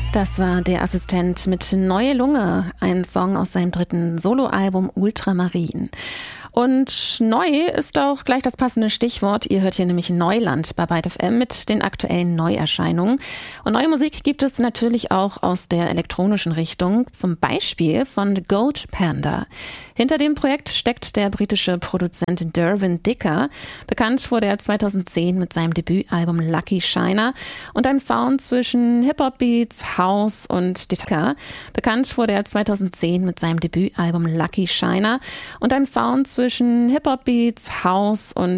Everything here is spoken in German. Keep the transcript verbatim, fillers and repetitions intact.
Das war der Assistent mit Neue Lunge, ein Song aus seinem dritten Soloalbum Ultramarin. Und neu ist auch gleich das passende Stichwort. Ihr hört hier nämlich Neuland bei Byte F M mit den aktuellen Neuerscheinungen. Und neue Musik gibt es natürlich auch aus der elektronischen Richtung, zum Beispiel von Goat Panda. Hinter dem Projekt steckt der britische Produzent Derwin Dicker. Bekannt wurde er zweitausendzehn mit seinem Debütalbum Lucky Shiner und einem Sound zwischen Hip-Hop-Beats, House und Dicker. Bekannt wurde er zweitausendzehn mit seinem Debütalbum Lucky Shiner und einem Sound zwischen Hip-Hop-Beats, House und